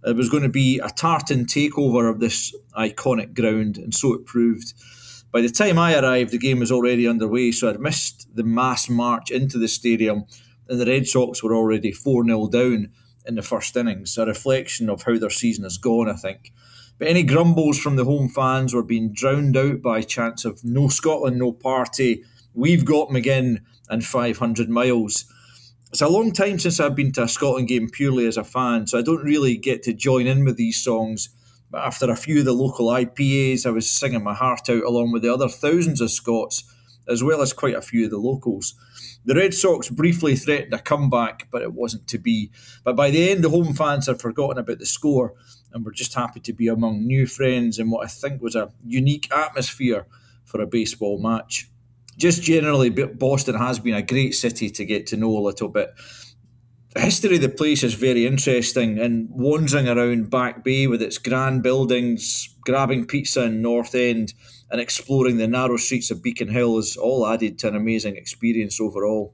It was going to be a tartan takeover of this iconic ground, and so it proved. By the time I arrived, the game was already underway, so I'd missed the mass march into the stadium, and the Red Sox were already 4-0 down in the first innings, a reflection of how their season has gone, I think. But any grumbles from the home fans were being drowned out by chants of "No Scotland, no party," "We've got McGinn," and 500 miles. It's a long time since I've been to a Scotland game purely as a fan, so I don't really get to join in with these songs. But after a few of the local IPAs, I was singing my heart out along with the other thousands of Scots, as well as quite a few of the locals. The Red Sox briefly threatened a comeback, but it wasn't to be. But by the end, the home fans had forgotten about the score and were just happy to be among new friends in what I think was a unique atmosphere for a baseball match. Just generally, Boston has been a great city to get to know a little bit. The history of the place is very interesting, and wandering around Back Bay with its grand buildings, grabbing pizza in North End, and exploring the narrow streets of Beacon Hill has all added to an amazing experience overall.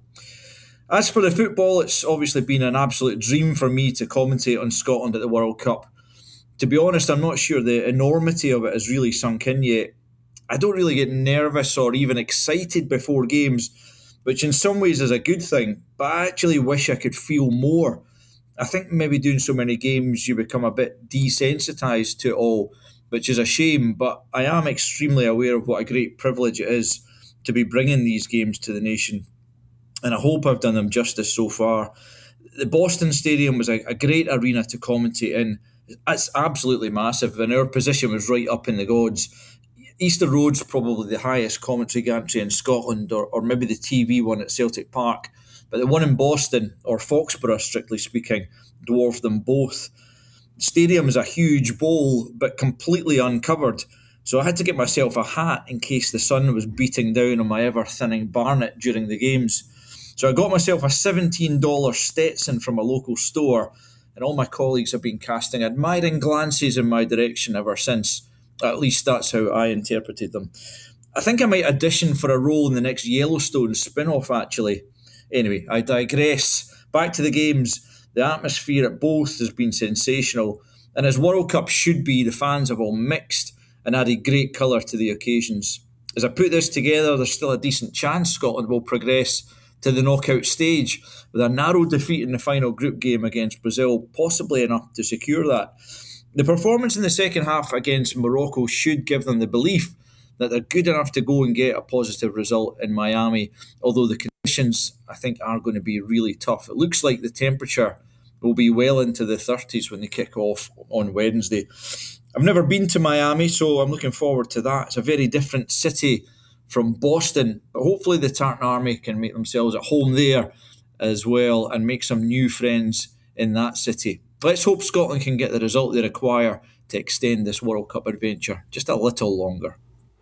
As for the football, it's obviously been an absolute dream for me to commentate on Scotland at the World Cup. To be honest, I'm not sure the enormity of it has really sunk in yet. I don't really get nervous or even excited before games, which in some ways is a good thing, but I actually wish I could feel more. I think maybe doing so many games you become a bit desensitised to it all, which is a shame, but I am extremely aware of what a great privilege it is to be bringing these games to the nation, and I hope I've done them justice so far. The Boston Stadium was a great arena to commentate in. It's absolutely massive, and our position was right up in the gods. Easter Road's probably the highest commentary gantry in Scotland, or maybe the TV one at Celtic Park, but the one in Boston, or Foxborough strictly speaking, dwarfed them both. The stadium is a huge bowl, but completely uncovered, so I had to get myself a hat in case the sun was beating down on my ever-thinning Barnet during the games. So I got myself a $17 Stetson from a local store, and all my colleagues have been casting admiring glances in my direction ever since. At least that's how I interpreted them. I think I might audition for a role in the next Yellowstone spin-off, actually. Anyway, I digress. Back to the games. The atmosphere at both has been sensational, and as World Cup should be, the fans have all mixed and added great colour to the occasions. As I put this together, there's still a decent chance Scotland will progress to the knockout stage, with a narrow defeat in the final group game against Brazil, possibly enough to secure that. The performance in the second half against Morocco should give them the belief that they're good enough to go and get a positive result in Miami, although the conditions, I think, are going to be really tough. It looks like the temperature will be well into the 30s when they kick off on Wednesday. I've never been to Miami, so I'm looking forward to that. It's a very different city from Boston, but hopefully the Tartan Army can make themselves at home there as well and make some new friends in that city. Let's hope Scotland can get the result they require to extend this World Cup adventure just a little longer.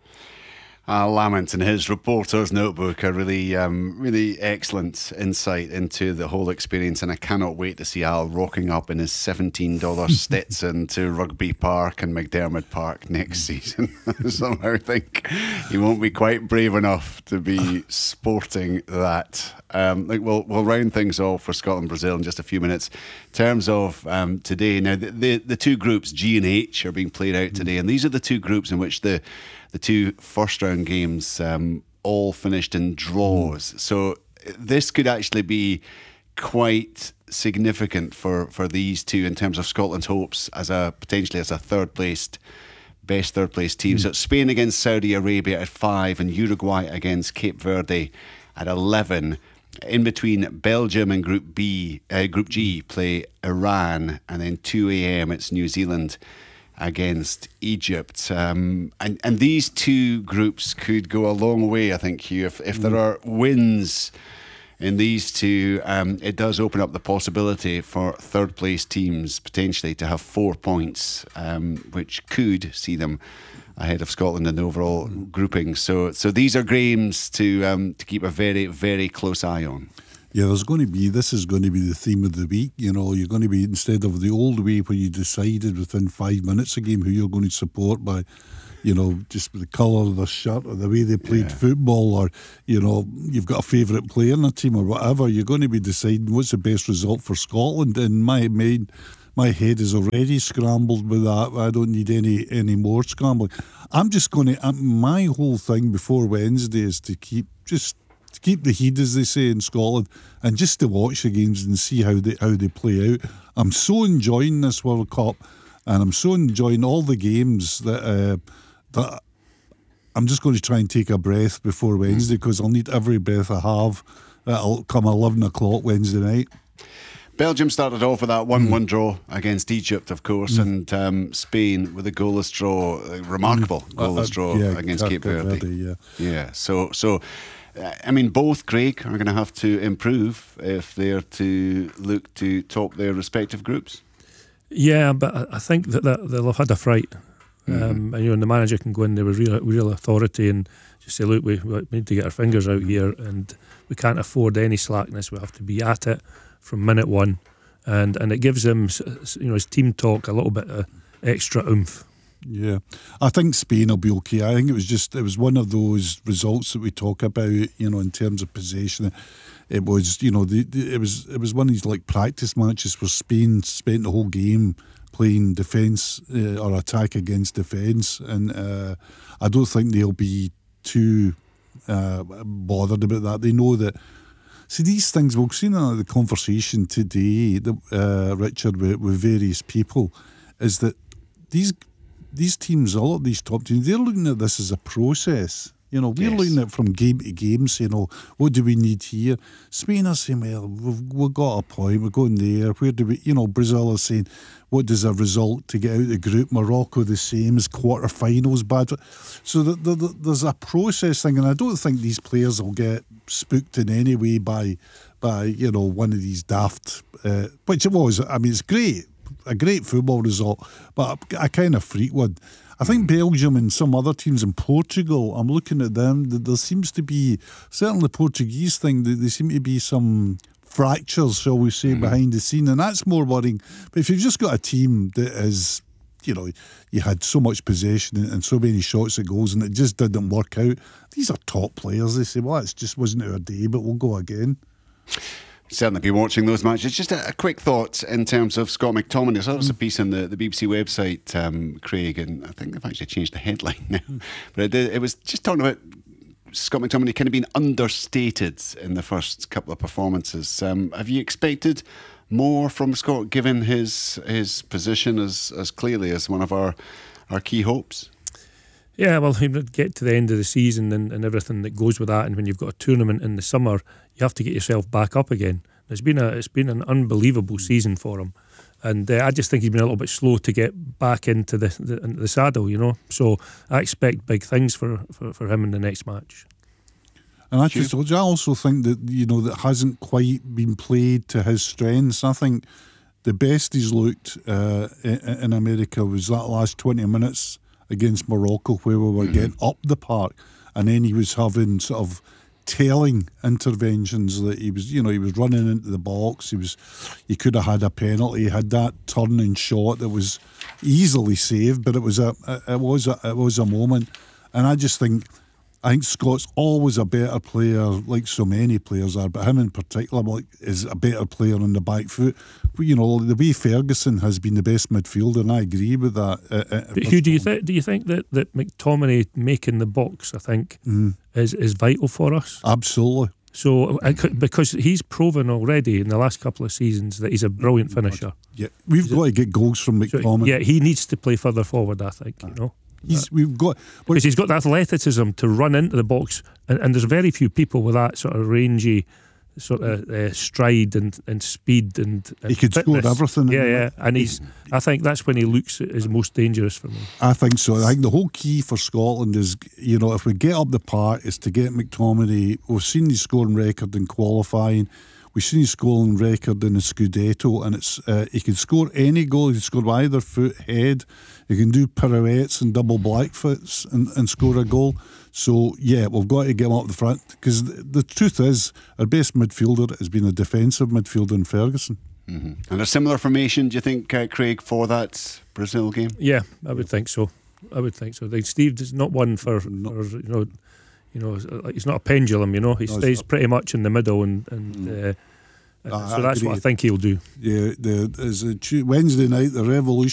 Lamont and his reporter's notebook, a really excellent insight into the whole experience, and I cannot wait to see Al rocking up in his $17 Stetson to Rugby Park and McDermott Park next season. Somehow think he won't be quite brave enough to be sporting that. We'll round things off for Scotland-Brazil in just a few minutes. In terms of today, now the two groups, G and H, are being played out today, and these are the two groups in which the two first-round games all finished in draws. So this could actually be quite significant for these two in terms of Scotland's hopes as potentially as a best third-place team. So it's Spain against Saudi Arabia at 5 and Uruguay against Cape Verde at 11. In between, Belgium and Group G play Iran, and then 2 a.m. it's New Zealand against Egypt, and these two groups could go a long way, I think, Hugh. If there are wins in these two, it does open up the possibility for third place teams potentially to have 4 points, which could see them ahead of Scotland in the overall grouping. So these are games to keep a very, very close eye on. Yeah, this is going to be the theme of the week. You know, you're going to be, instead of the old way where you decided within 5 minutes a game who you're going to support by, you know, just the colour of the shirt or the way they played football, or, you know, you've got a favourite player in the team or whatever. You're going to be deciding what's the best result for Scotland. And my head is already scrambled with that. I don't need any more scrambling. I'm just going to. My whole thing before Wednesday is to keep the heat, as they say in Scotland, and just to watch the games and see how they play out. I'm so enjoying this World Cup, and I'm so enjoying all the games that I'm just going to try and take a breath before Wednesday, because I'll need every breath I have. That'll come 11 o'clock Wednesday night. Belgium started off with that 1-1 draw against Egypt, of course, and Spain with a goalless draw, a remarkable goalless draw against Cape Verde. So I mean, both, Craig, are going to have to improve if they're to look to top their respective groups. Yeah, but I think that they'll have had a fright. And the manager can go in there with real authority and just say, look, we need to get our fingers out here, and we can't afford any slackness. We have to be at it from minute one, and it gives him, his team talk a little bit of extra oomph. Yeah, I think Spain will be okay. I think it was one of those results that we talk about, in terms of possession. It was, it was one of these like practice matches where Spain spent the whole game playing defence or attack against defence, and I don't think they'll be too bothered about that. They know that. See, these things, we've seen in the conversation today, Richard, with various people, is that these teams, all of these top teams, they're looking at this as a process. We're looking at it from game to game, saying, what do we need here? Spain are saying, well, we've got a point, we're going there. Where do we, Brazil is saying, what does a result to get out of the group? Morocco the same, as quarterfinals bad. So there's a process thing, and I don't think these players will get spooked in any way by one of these daft, which it was. I mean, it's great, a great football result, but a kind of freak one. I think Belgium and some other teams in Portugal, I'm looking at them, there seems to be, certainly the Portuguese thing, there seem to be some fractures, shall we say, behind the scene, and that's more worrying. But if you've just got a team that is, you had so much possession and so many shots at goals and it just didn't work out, these are top players. They say, well, it just wasn't our day, but we'll go again. Certainly be watching those matches. Just a quick thought in terms of Scott McTominay. I saw a piece on the BBC website, Craig, and I think they've actually changed the headline now. But it was just talking about Scott McTominay kind of being understated in the first couple of performances. Have you expected more from Scott, given his position as clearly as one of our key hopes? Yeah, well, you get to the end of the season and everything that goes with that, and when you've got a tournament in the summer, you have to get yourself back up again. It's been an unbelievable season for him, and I just think he's been a little bit slow to get back into the saddle, So I expect big things for him in the next match. And I also think that that hasn't quite been played to his strengths. I think the best he's looked in America was that last 20 minutes against Morocco, where we were getting up the park, and then he was having sort of telling interventions that he was running into the box. He could have had a penalty. He had that turning shot that was easily saved, but it was a moment. And I think Scott's always a better player, like so many players are, but him in particular is a better player on the back foot. The way Ferguson has been the best midfielder, and I agree with that. But Hugh, do you think that McTominay making the box, I think, is vital for us? Absolutely. So because he's proven already in the last couple of seasons that he's a brilliant finisher. Yeah, we've got to get goals from McTominay. So, he needs to play further forward, I think. Because he's got the athleticism to run into the box, and there's very few people with that sort of rangy sort of stride and speed and he could fitness. score everything. Yeah, and I think that's when he looks his most dangerous for me. I think so. I think the whole key for Scotland is, if we get up the park, is to get McTominay. We've seen his scoring record in qualifying. We've seen his scoring record in the Scudetto, and it's he can score any goal. He can score with either foot, head. He can do pirouettes and double blackfoots and score a goal. So, yeah, we've got to get him up the front, because the truth is, our best midfielder has been a defensive midfielder in Ferguson. And a similar formation, do you think, Craig, for that Brazil game? Yeah, I would think so. Like Steve is not one for he's not a pendulum. He stays pretty much in the middle, and So that's what I think he'll do. Yeah, there's a Wednesday night, the Revolution.